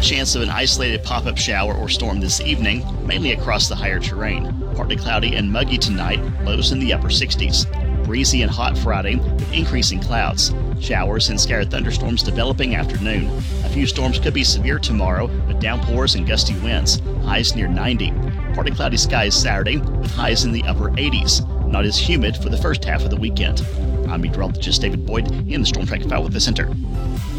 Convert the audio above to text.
chance of an isolated pop-up shower or storm this evening, mainly across the higher terrain. Partly cloudy and muggy tonight, lows in the upper 60s. Breezy and hot Friday with increasing clouds. Showers and scattered thunderstorms developing afternoon. A few storms could be severe tomorrow with downpours and gusty winds. Highs near 90. Partly cloudy skies Saturday with highs in the upper 80s. Not as humid for the first half of the weekend. I'm meteorologist David Boyd in the Storm Track File with the Center.